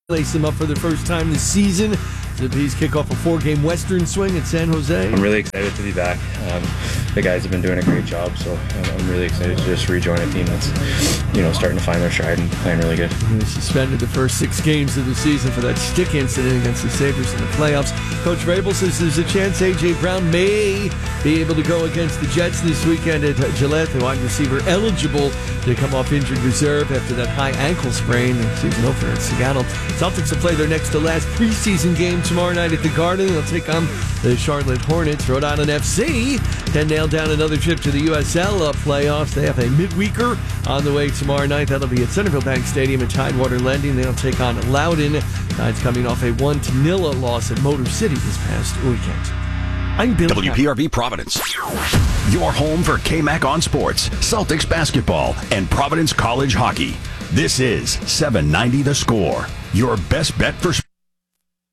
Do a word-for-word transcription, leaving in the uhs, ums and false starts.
Lace them up for the first time this season. The Bees kick off a four-game Western swing at San Jose. I'm really excited to be back. Um, the guys have been doing a great job, so I'm, I'm really excited to just rejoin a team that's, you know, starting to find their stride and playing really good. They suspended the first six games of the season for that stick incident against the Sabres in the playoffs. Coach Vrabel says there's a chance A J. Brown may be able to go against the Jets this weekend at Gillette. The wide receiver eligible to come off injured reserve after that high ankle sprain. The season opener at Seattle. Celtics will play their next to last preseason game tomorrow night at the Garden. They'll take on the Charlotte Hornets. Rhode Island F C can nail down another trip to the U S L playoffs. They have a midweeker on the way tomorrow night. That'll be at Centerville Bank Stadium at Tidewater Lending. They'll take on Loudoun. Tide's coming off a one to nil loss at Motor City this past weekend. I'm Bill W P R V Providence, your home for K-Mac on sports, Celtics basketball, and Providence College hockey. This is seven ninety The Score, your best bet for sports.